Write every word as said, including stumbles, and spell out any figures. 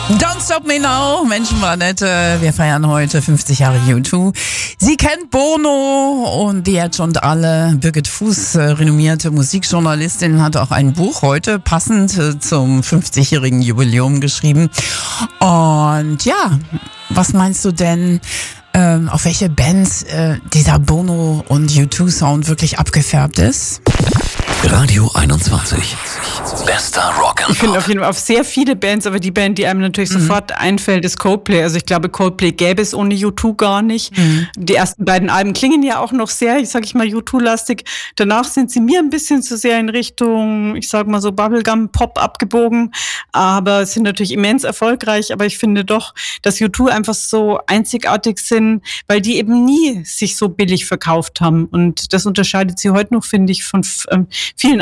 Don't Stop Me Now, Menschenplanete. Wir feiern heute fünfzig Jahre U zwei. Sie kennt Bono und die Edge und alle. Birgit Fuß, renommierte Musikjournalistin, hat auch ein Buch heute passend zum fünfzigjährigen Jubiläum geschrieben. Und ja, was meinst du denn, ähm, auf welche Bands äh, dieser Bono und U zwei Sound wirklich abgefärbt ist? Radio einundzwanzig. Bester Rock and Ich finde Pop. auf jeden Fall auf sehr viele Bands, aber die Band, die einem natürlich mhm. sofort einfällt, ist Coldplay. Also ich glaube, Coldplay gäbe es ohne U zwei gar nicht. Mhm. Die ersten beiden Alben klingen ja auch noch sehr, ich sag ich mal, U zwei-lastig. Danach sind sie mir ein bisschen zu sehr in Richtung, ich sag mal so Bubblegum-Pop abgebogen, aber sind natürlich immens erfolgreich. Aber ich finde doch, dass U zwei einfach so einzigartig sind, weil die eben nie sich so billig verkauft haben. Und das unterscheidet sie heute noch, finde ich, von ähm, vielen